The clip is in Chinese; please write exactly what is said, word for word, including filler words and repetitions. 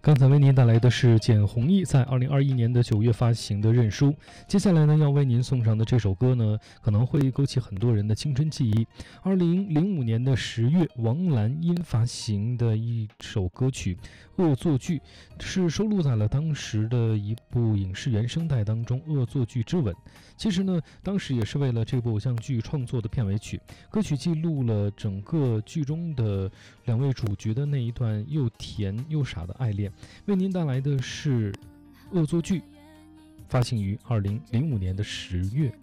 刚才为您带来的是简弘毅在二零二一年的九月发行的《认输》。接下来呢，要为您送上的这首歌呢，可能会勾起很多人的青春记忆。二零零五年的十月，王蓝音发行的一首歌曲《恶作剧》，是收录在了当时的一部影视原声带当中，《恶作剧之吻》。其实呢，当时也是为了这部偶像剧创作的片尾曲。歌曲记录了整个剧中的两位主角的那一段又甜又傻的爱恋。为您带来的是《恶作剧》，发行于二零零五年的十月。